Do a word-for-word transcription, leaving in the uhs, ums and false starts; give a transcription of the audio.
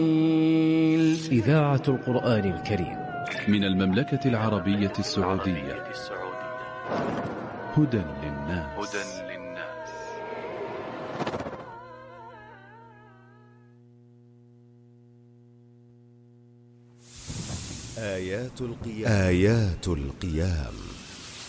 إذاعة القرآن الكريم من المملكة العربية السعودية. هدى للناس. آيات القيام. آيات القيام